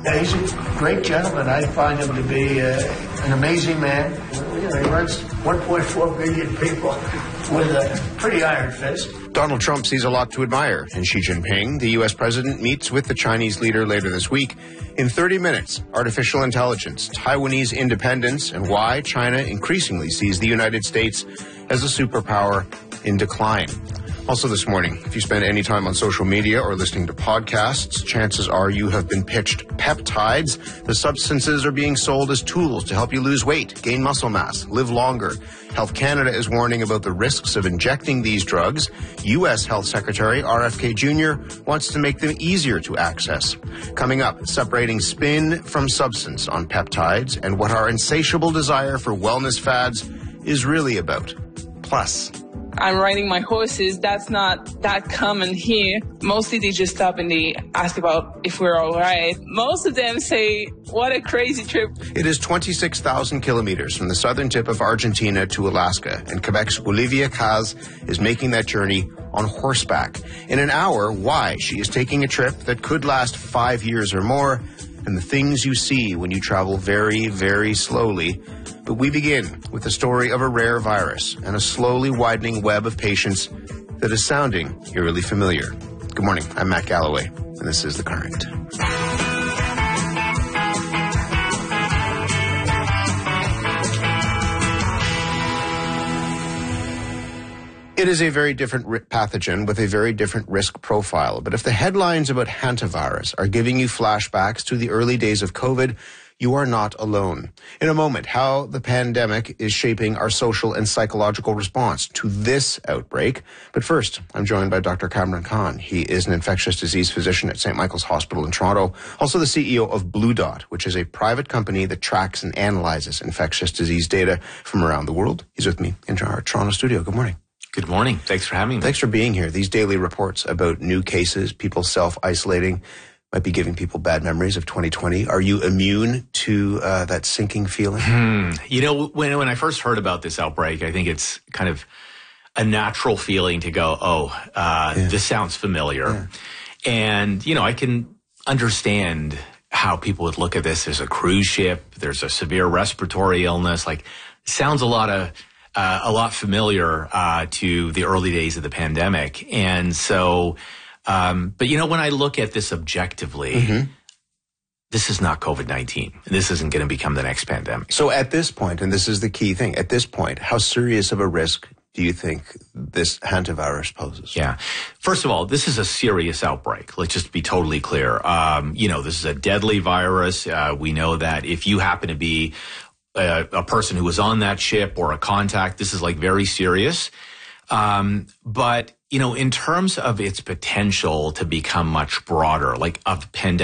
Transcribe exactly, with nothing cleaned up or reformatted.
Yeah, he's a great gentleman. I find him to be uh, an amazing man. You know, he runs one point four billion people with a pretty iron fist. Donald Trump sees a lot to admire in Xi Jinping. The U S president meets with the Chinese leader later this week. In thirty minutes, artificial intelligence, Taiwanese independence, and why China increasingly sees the United States as a superpower in decline. Also this morning, if you spend any time on social media or listening to podcasts, chances are you have been pitched peptides. The substances are being sold as tools to help you lose weight, gain muscle mass, live longer. Health Canada is warning about the risks of injecting these drugs. U S Health Secretary R F K Junior wants to make them easier to access. Coming up, separating spin from substance on peptides and what our insatiable desire for wellness fads is really about. Plus, I'm riding my horses. That's not that common here. Mostly they just stop and they ask about if we're all right. Most of them say, what a crazy trip. It is twenty-six thousand kilometers from the southern tip of Argentina to Alaska, and Quebec's Olivia Caz is making that journey on horseback. In an hour, why she is taking a trip that could last five years or more, and the things you see when you travel very, very slowly. But we begin with the story of a rare virus and a slowly widening web of patients that is sounding eerily familiar. Good morning, I'm Matt Galloway, and this is The Current. It is a very different pathogen with a very different risk profile. But if the headlines about hantavirus are giving you flashbacks to the early days of COVID, you are not alone. In a moment, how the pandemic is shaping our social and psychological response to this outbreak. But first, I'm joined by Doctor Kamran Khan. He is an infectious disease physician at Saint Michael's Hospital in Toronto, also the C E O of Blue Dot, which is a private company that tracks and analyzes infectious disease data from around the world. He's with me in our Toronto studio. Good morning. Good morning. Thanks for having me. Thanks for being here. These daily reports about new cases, people self-isolating, might be giving people bad memories of twenty twenty. Are you immune to uh, that sinking feeling? Hmm. You know, when when I first heard about this outbreak, I think it's kind of a natural feeling to go, oh, uh, yeah. this sounds familiar. Yeah. And, you know, I can understand how people would look at this. There's a cruise ship. There's a severe respiratory illness. Like, sounds a lot of... Uh, a lot familiar uh, to the early days of the pandemic. And so, um, but you know, when I look at this objectively, mm-hmm. this is not COVID nineteen. This isn't going to become the next pandemic. So at this point, and this is the key thing, at this point, how serious of a risk do you think this hantavirus poses? Yeah. First of all, this is a serious outbreak. Let's just be totally clear. Um, you know, this is a deadly virus. Uh, we know that if you happen to be A, a person who was on that ship or a contact, this is like very serious. Um, but, you know, in terms of its potential to become much broader, like of pandemic,